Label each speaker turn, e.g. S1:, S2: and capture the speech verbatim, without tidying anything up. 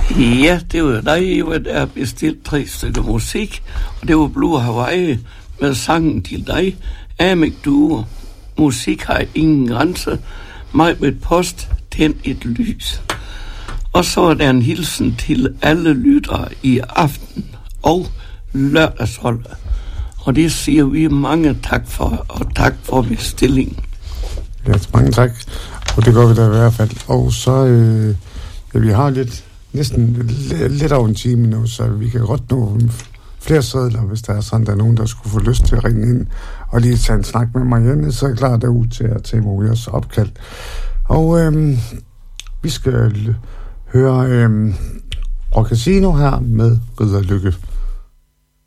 S1: Ja, det var dig, der bestilt tre stykker musik, og det var Blue Hawaii med sangen til dig. Amik Duo. Musik har ingen grænse. Mig med post, tænd et lys. Og så er der en hilsen til alle lyttere i aften og lørdagsholdet. Og det siger vi mange tak for, og tak for bestillingen.
S2: Ja, mange tak. Og det gør vi da i hvert fald. Og så, øh, ja, vi har lidt, næsten lidt over en time nu, så vi kan godt nå flere sædler, hvis der er sådan, der er nogen, der skulle få lyst til at ringe ind og lige tage en snak med Marianne, så er jeg klar derude til at tage imod jeres opkald. Og øh, vi skal høre øh, Rock Casino her med Ridderlykke.